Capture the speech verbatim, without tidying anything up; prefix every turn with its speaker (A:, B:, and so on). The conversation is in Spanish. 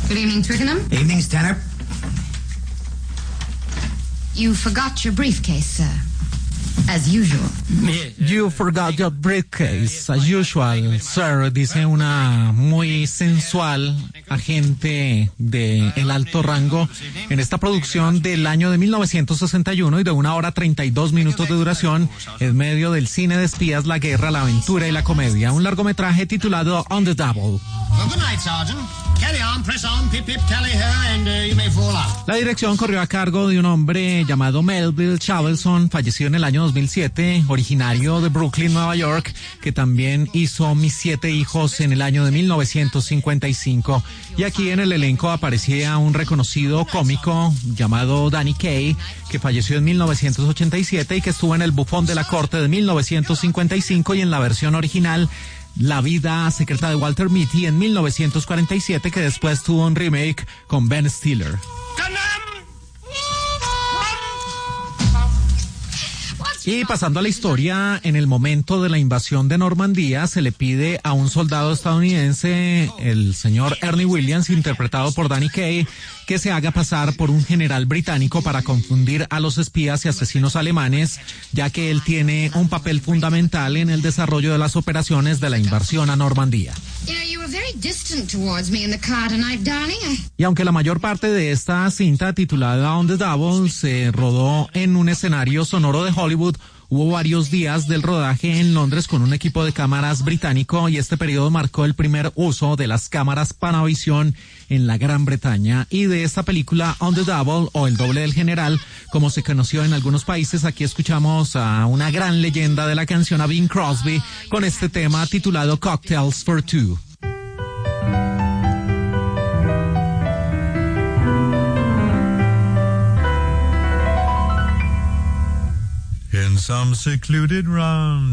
A: Good evening, Twickenham.
B: Evening, Stanhope.
A: You forgot your briefcase, sir. As usual.
C: You forgot your briefcase, as usual, sir, dice una muy sensual agente de el alto rango en esta producción del año de mil novecientos sesenta y uno y de una hora treinta y dos minutos de duración en medio del cine de espías, la guerra, la aventura y la comedia. Un largometraje titulado On the Double.
D: Well, good night, Sergeant. Carry on, press on, pip, pip, tally her, and uh, you may fall out.
C: La dirección corrió a cargo de un hombre llamado Melville Chavelson, fallecido en el año dos mil siete, originario de Brooklyn, Nueva York, que también hizo Mis siete hijos en el año de mil novecientos cincuenta y cinco. Y aquí en el elenco aparecía un reconocido cómico llamado Danny Kaye, que falleció en mil novecientos ochenta y siete y que estuvo en El bufón de la corte de mil novecientos cincuenta y cinco y en la versión original La vida secreta de Walter Mitty en mil novecientos cuarenta y siete, que después tuvo un remake con Ben Stiller. Y pasando a la historia, en el momento de la invasión de Normandía se le pide a un soldado estadounidense, el señor Ernie Williams, interpretado por Danny Kaye, que se haga pasar por un general británico para confundir a los espías y asesinos alemanes, ya que él tiene un papel fundamental en el desarrollo de las operaciones de la invasión a Normandía. Y aunque la mayor parte de esta cinta titulada On the Double se rodó en un escenario sonoro de Hollywood, hubo varios días del rodaje en Londres con un equipo de cámaras británico y este periodo marcó el primer uso de las cámaras Panavision en la Gran Bretaña. Y de esta película On the Double, o El doble del general, como se conoció en algunos países, aquí escuchamos a una gran leyenda de la canción, a Bing Crosby, con este tema titulado Cocktails for Two.
E: In some secluded round